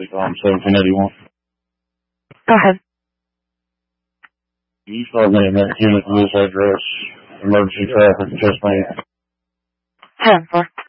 1781. Go ahead. You start me in that unit to this address. Emergency traffic, just me. 10-4.